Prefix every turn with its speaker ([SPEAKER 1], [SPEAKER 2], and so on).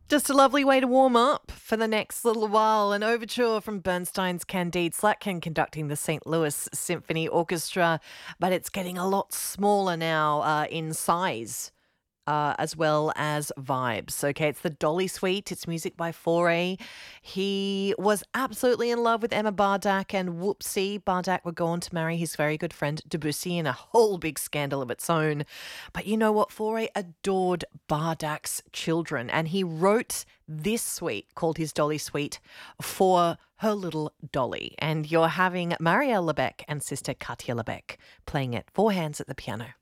[SPEAKER 1] Just a lovely way to warm up for the next little while. An overture from Bernstein's Candide Slatkin conducting the St. Louis Symphony Orchestra, but it's getting a lot smaller now in size. As well as vibes. Okay, it's the Dolly Suite. It's music by Fauré. He was absolutely in love with Emma Bardak, and whoopsie, Bardak would go on to marry his very good friend Debussy in a whole big scandal of its own. But you know what? Fauré adored Bardak's children, and he wrote this suite called his Dolly Suite for her little Dolly. And you're having Marielle Lebec and sister Katia Lebec playing it, four hands at the piano.